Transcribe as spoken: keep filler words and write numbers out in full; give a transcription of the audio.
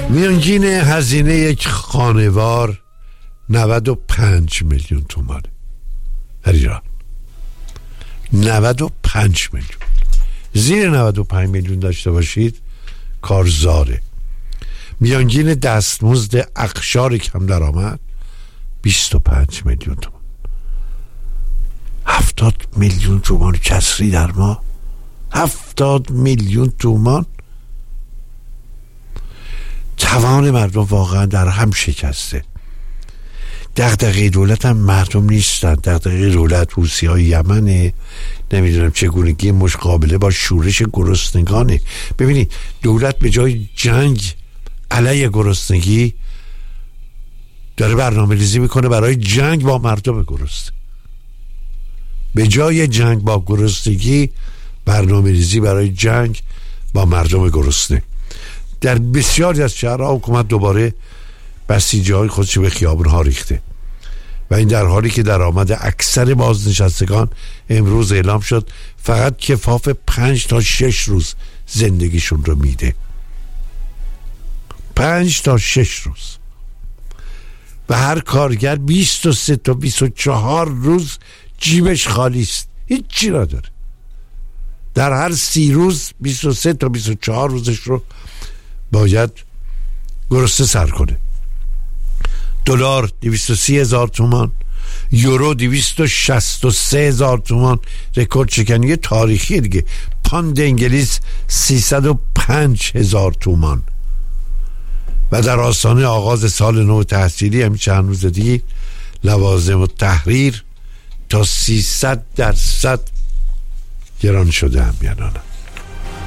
میانگین هزینه یک خانوار نود و پنج میلیون تومانه در ایران. نود و پنج میلیون. زیر نود و پنج میلیون داشته باشید کارزاره. میانگین دستمزد اقشار کم درآمد بیست و پنج میلیون تومان. هفتاد میلیون تومان کسری در ماه. هفتاد میلیون تومان. توان مردم واقعا در هم شکسته. دغدغه دولت هم مردم نیستن. دغدغه دولت حوثی‌های یمنه، نمیدونم چگونگی مقابله با شورش گرسنگانه. ببینید دولت به جای جنگ علیه گرسنگی داره برنامه ریزی میکنه برای جنگ با مردم گرسنه. به جای جنگ با گرسنگی برنامه ریزی برای جنگ با مردم گرسنه. در بسیاری از شهرها حکومت دوباره بسیجی های خودش به خیابون ها ریخته و این در حالی که درآمد اکثر بازنشستگان امروز اعلام شد فقط کفاف پنج تا شش روز زندگیشون رو میده. پنج تا شش روز. و هر کارگر بیست و سه تا بیست و چهار روز جیبش خالی است، هیچ چی نداره. در هر سی روز بیست و سه تا بیست و چهار روزش رو باید گرسنه سر کنه. دلار دویست و سی هزار تومان، یورو دویست و شصت و سه هزار تومان، رکورد شکنی تاریخی دیگه. پوند انگلیس سیصد و پنج هزار تومان. و در آستانه آغاز سال نو تحصیلی همین چند روز دیگه لوازم و تحریر تا سیصد درصد گران شده هم یعنانه.